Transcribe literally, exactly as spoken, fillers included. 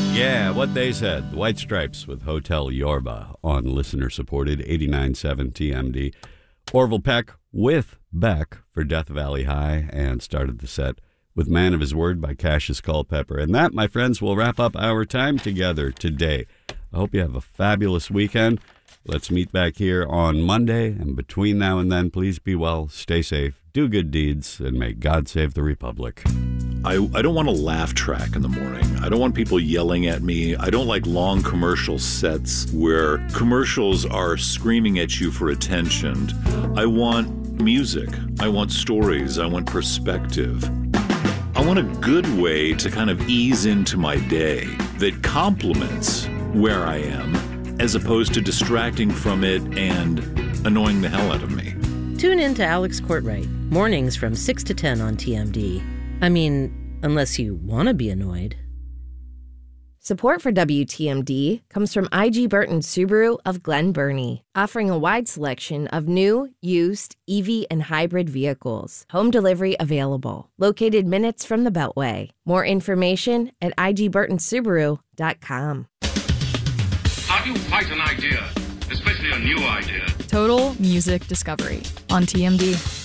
Yeah, what they said. The White Stripes with Hotel Yorba on listener-supported eighty-nine point seven T M D. Orville Peck with Beck for Death Valley High, and started the set with Man of His Word by Cassius Culpepper. And that, my friends, will wrap up our time together today. I hope you have a fabulous weekend. Let's meet back here on Monday, and between now and then, please be well, stay safe, do good deeds, and may God save the Republic. I, I don't want a laugh track in the morning. I don't want people yelling at me. I don't like long commercial sets where commercials are screaming at you for attention. I want music. I want stories. I want perspective. I want a good way to kind of ease into my day that complements where I am, as opposed to distracting from it and annoying the hell out of me. Tune in to Alex Courtwright, mornings from six to ten on T M D. I mean, unless you want to be annoyed. Support for W T M D comes from I G Burton Subaru of Glen Burnie, offering a wide selection of new, used, E V, and hybrid vehicles. Home delivery available. Located minutes from the Beltway. More information at I G burton subaru dot com. How do you fight an idea, especially a new idea? Total Music Discovery on T M D.